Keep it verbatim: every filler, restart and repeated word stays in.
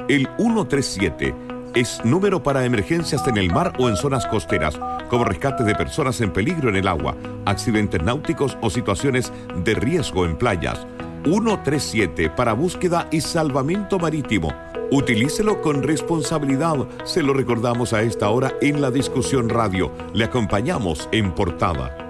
El ciento treinta y siete es número para emergencias en el mar o en zonas costeras, como rescate de personas en peligro en el agua, accidentes náuticos o situaciones de riesgo en playas. ciento treinta y siete para búsqueda y salvamento marítimo. Utilícelo con responsabilidad. Se lo recordamos a esta hora en La Discusión Radio. Le acompañamos en portada.